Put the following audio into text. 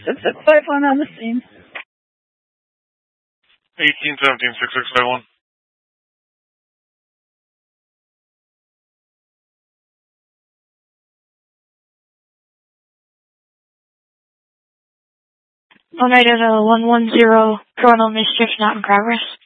6651 on the scene. 1817 6651. United 110, criminal mischief not in progress.